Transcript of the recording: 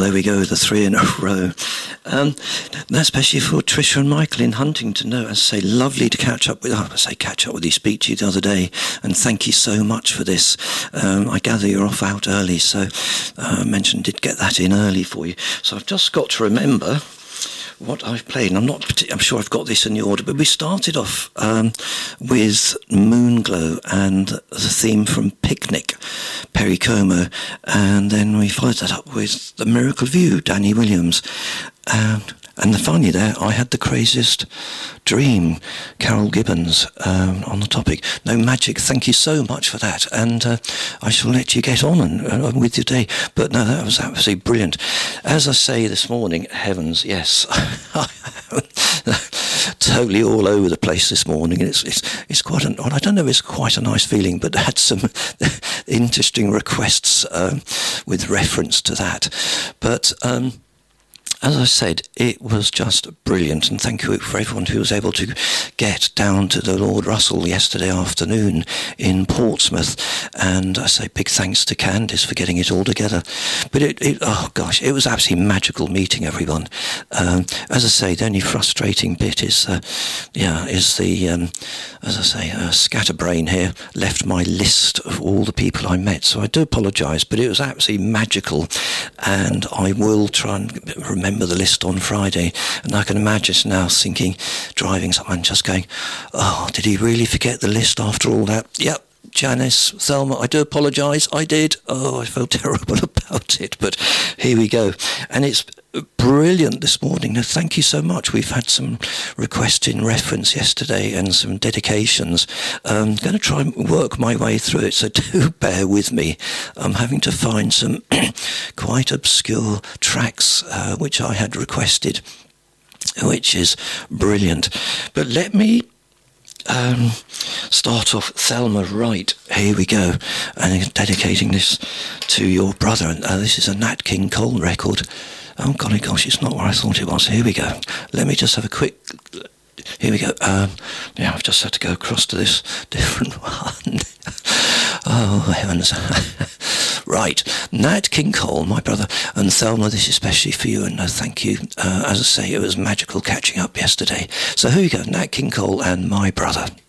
there we go, the 3 in a row. That's especially for Tricia and Michael in Huntington. No, as I say, lovely to catch up with you, speak to you the other day, and thank you so much for this. I gather you're off out early, so I mentioned did get that in early for you. So I've just got to remember what I've played, and I'm sure I've got this in the order, but we started off with Moonglow and the theme from Picnic, Perry Como, and then we followed that up with The Miracle View, Danny Williams, and finally there, I Had the Craziest Dream, Carol Gibbons, on the topic. No Magic, thank you so much for that, and I shall let you get on and with your day. But no, that was absolutely brilliant. As I say this morning, heavens, yes, totally all over the place this morning. It's quite I don't know, it's quite a nice feeling, but had some interesting requests with reference to that. But as I said, it was just brilliant, and thank you for everyone who was able to get down to the Lord Russell yesterday afternoon in Portsmouth, and I say big thanks to Candice for getting it all together. But it was absolutely magical meeting everyone. As I say, the only frustrating bit is scatterbrain here left my list of all the people I met, so I do apologise, but it was absolutely magical, and I will try and remember the list on Friday. And I can imagine now driving someone just going, oh, did he really forget the list after all that? Yep, Janice, Thelma, I do apologise, I did. Oh, I felt terrible about it, but here we go. And it's brilliant this morning. Now, thank you so much. We've had some requests in reference yesterday and some dedications. I'm going to try and work my way through it, so do bear with me. I'm having to find some quite obscure tracks which I had requested, which is brilliant. But let me start off Thelma Wright. Here we go. And dedicating this to your brother. This is a Nat King Cole record. Oh, golly gosh, it's not what I thought it was. Here we go. Let me just have a quick... Here we go. I've just had to go across to this different one. Oh, heavens. Right. Nat King Cole, my brother, and Thelma, this is especially for you, and thank you. As I say, it was magical catching up yesterday. So here we go. Nat King Cole and My Brother.